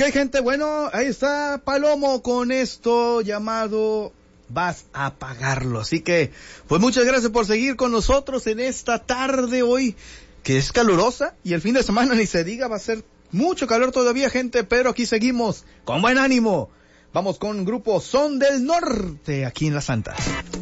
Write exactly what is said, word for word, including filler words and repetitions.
Ok, gente, bueno, ahí está Palomo con esto llamado Vas a Pagarlo. Así que, pues muchas gracias por seguir con nosotros en esta tarde hoy, que es calurosa, y el fin de semana ni se diga, va a ser mucho calor todavía, gente, pero aquí seguimos con buen ánimo. Vamos con Grupo Son del Norte, aquí en La Santa.